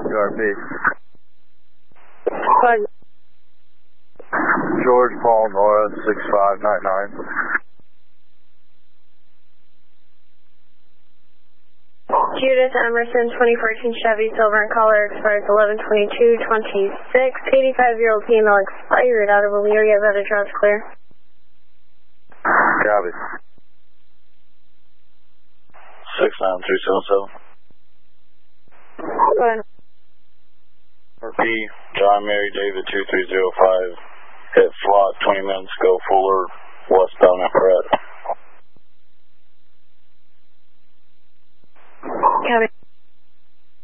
URP. Fine. George Paul Nora 6599. Judith Emerson, 2014 Chevy Silver in color, expires 11/22/26. 85-year-old female, expired, out of Elyria, that address clear. Copy. 69377. Go ahead. RP, John Mary David 2305. Hit slot 20 minutes ago, Fuller, westbound Everett. Copy.